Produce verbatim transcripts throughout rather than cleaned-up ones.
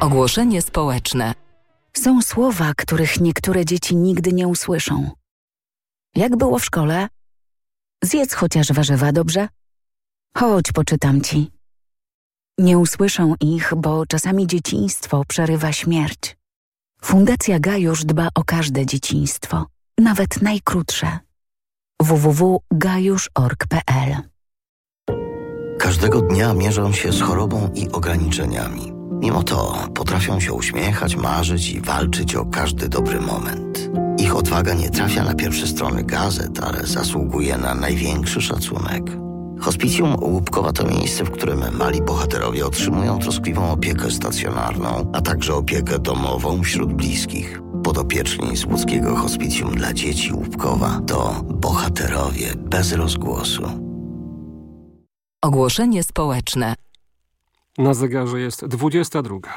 Ogłoszenie społeczne. Są słowa, których niektóre dzieci nigdy nie usłyszą. Jak było w szkole? Zjedz chociaż warzywa, dobrze? Chodź, poczytam ci. Nie usłyszą ich, bo czasami dzieciństwo przerywa śmierć. Fundacja Gajusz dba o każde dzieciństwo, nawet najkrótsze. w w w kropka gajusz kropka org kropka p l. Każdego dnia mierzą się z chorobą i ograniczeniami. Mimo to potrafią się uśmiechać, marzyć i walczyć o każdy dobry moment. Ich odwaga nie trafia na pierwsze strony gazet, ale zasługuje na największy szacunek. Hospicjum Łupkowa to miejsce, w którym mali bohaterowie otrzymują troskliwą opiekę stacjonarną, a także opiekę domową wśród bliskich. Podopieczni z łódzkiego Hospicjum dla Dzieci Łupkowa to bohaterowie bez rozgłosu. Ogłoszenie społeczne. Na zegarze jest dwudziesta druga.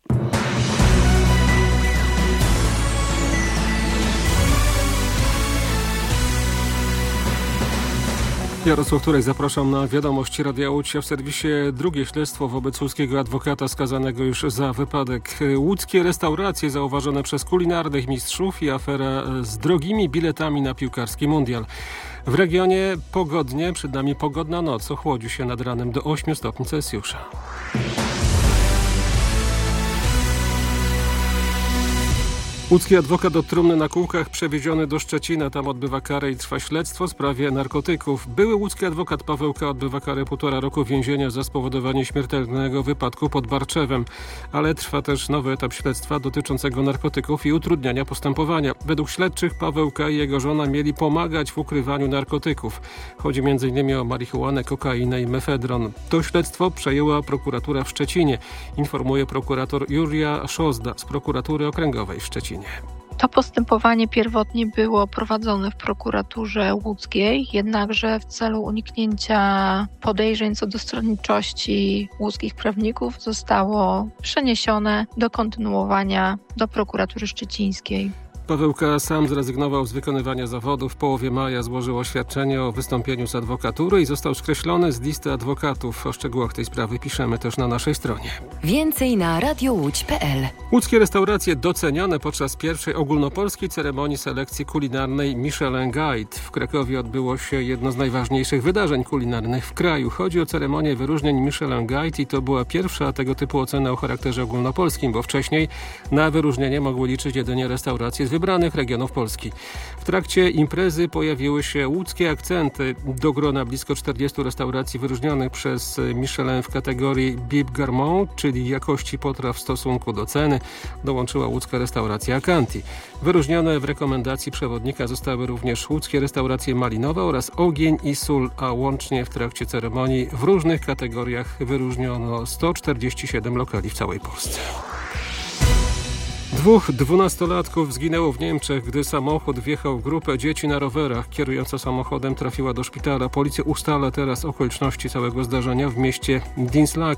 Jarosław Turek, zapraszam na wiadomości Radia Łódź. W serwisie drugie śledztwo wobec łódzkiego adwokata skazanego już za wypadek. Łódzkie restauracje zauważone przez kulinarnych mistrzów i afera z drogimi biletami na piłkarski mundial. W regionie pogodnie, przed nami pogodna noc. Ochłodzi się nad ranem do ośmiu stopni Celsjusza. Łódzki adwokat od trumny na kółkach przewieziony do Szczecina. Tam odbywa karę i trwa śledztwo w sprawie narkotyków. Były łódzki adwokat Paweł K. odbywa karę półtora roku więzienia za spowodowanie śmiertelnego wypadku pod Barczewem. Ale trwa też nowy etap śledztwa dotyczącego narkotyków i utrudniania postępowania. Według śledczych Paweł K. i jego żona mieli pomagać w ukrywaniu narkotyków. Chodzi między innymi o marihuanę, kokainę i mefedron. To śledztwo przejęła prokuratura w Szczecinie. Informuje prokurator Julia Szozda z prokuratury okręgowej w Szczecinie. To postępowanie pierwotnie było prowadzone w prokuraturze łódzkiej, jednakże w celu uniknięcia podejrzeń co do stronniczości łódzkich prawników zostało przeniesione do kontynuowania do prokuratury szczecińskiej. Paweł K. sam zrezygnował z wykonywania zawodu. W połowie maja złożył oświadczenie o wystąpieniu z adwokatury i został skreślony z listy adwokatów. O szczegółach tej sprawy piszemy też na naszej stronie. Więcej na radio łódź kropka p l. Łódzkie restauracje docenione podczas pierwszej ogólnopolskiej ceremonii selekcji kulinarnej Michelin Guide. W Krakowie odbyło się jedno z najważniejszych wydarzeń kulinarnych w kraju. Chodzi o ceremonię wyróżnień Michelin Guide i to była pierwsza tego typu ocena o charakterze ogólnopolskim, bo wcześniej na wyróżnienie mogły liczyć jedynie restauracje z wybranych regionów Polski. W trakcie imprezy pojawiły się łódzkie akcenty. Do grona blisko czterdziestu restauracji wyróżnionych przez Michelin w kategorii Bib Gourmand, czyli jakości potraw w stosunku do ceny, dołączyła łódzka restauracja Acanti. Wyróżnione w rekomendacji przewodnika zostały również łódzkie restauracje Malinowe oraz Ogień i Sól, a łącznie w trakcie ceremonii w różnych kategoriach wyróżniono sto czterdzieści siedem lokali w całej Polsce. Dwóch dwunastolatków zginęło w Niemczech, gdy samochód wjechał w grupę dzieci na rowerach. Kierująca samochodem trafiła do szpitala. Policja ustala teraz okoliczności całego zdarzenia w mieście Dinslaken.